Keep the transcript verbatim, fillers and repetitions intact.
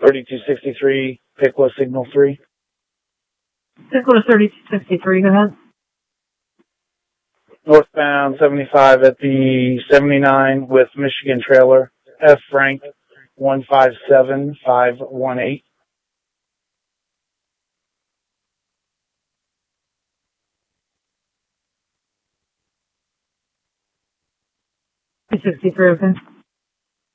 thirty-two sixty-three, Piqua Signal three. Piqua to thirty-two sixty-three, go ahead. Northbound seventy-five at the seventy-nine with Michigan trailer, F Frank one five seven five one eight. two sixty-three, okay.